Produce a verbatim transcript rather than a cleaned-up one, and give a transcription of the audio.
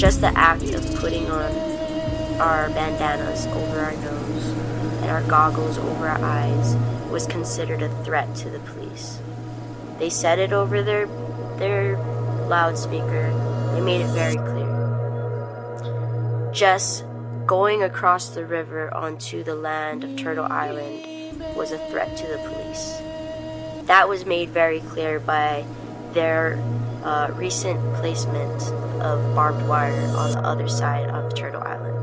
Just the act of putting on our bandanas over our nose and our goggles over our eyes was considered a threat to the police. They said it over their their loudspeaker. They made it very clear. Just going across the river onto the land of Turtle Island was a threat to the police. That was made very clear by their uh, recent placement of barbed wire on the other side of Turtle Island.